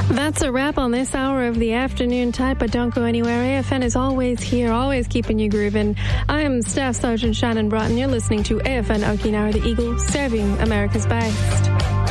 That's a wrap on this hour of the Afternoon Tide, but don't go anywhere. AFN is always here, always keeping you grooving. I am Staff Sergeant Shannon Broughton. You're listening to AFN Okinawa, the Eagle, serving America's best.